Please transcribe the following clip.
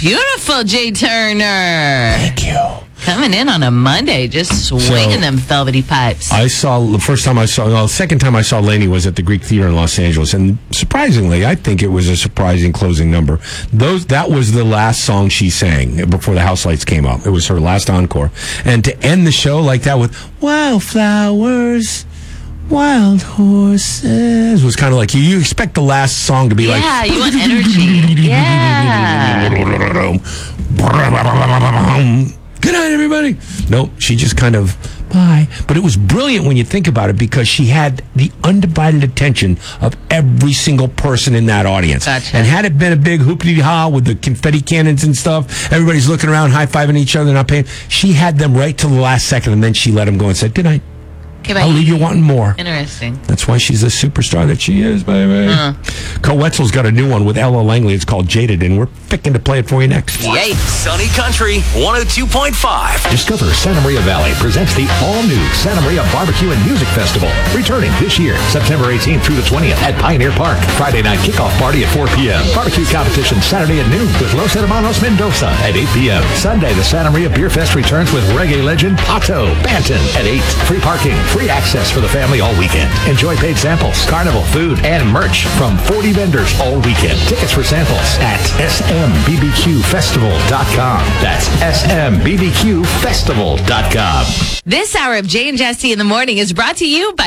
Beautiful, Jay Turner. Thank you. Coming in on a Monday, just swinging them velvety pipes. The second time I saw Lainey was at the Greek Theater in Los Angeles, and surprisingly, I think it was a surprising closing number. That was the last song she sang before the house lights came up. It was her last encore. And to end the show like that with wildflowers, wild horses was kind of like you expect the last song to be like, yeah, you want energy. Yeah. Good night, everybody. Nope, she just kind of bye. But it was brilliant when you think about it because she had the undivided attention of every single person in that audience. Gotcha. And had it been a big hoopty-ha with the confetti cannons and stuff, everybody's looking around, high-fiving each other, not paying. She had them right till the last second, and then she let them go and said, good night. Okay, I'll leave you wanting more. Interesting. That's why she's the superstar that she is, baby. Cole Wetzel's got a new one with Ella Langley. It's called Jaded, and we're picking to play it for you next. Yay. Sunny Country 102.5. Discover Santa Maria Valley presents the all-new Santa Maria Barbecue and Music Festival, returning this year, September 18th through the 20th at Pioneer Park. Friday night kickoff party at 4 p.m. Barbecue competition Saturday at noon with Los Hermanos Mendoza at 8 p.m. Sunday, the Santa Maria Beer Fest returns with reggae legend Pato Banton at 8. Free parking, free access for the family all weekend. Enjoy paid samples, carnival food, and merch from 40 vendors all weekend. Tickets for samples at smbbqfestival.com. That's smbbqfestival.com. This hour of Jay and Jesse in the Morning is brought to you by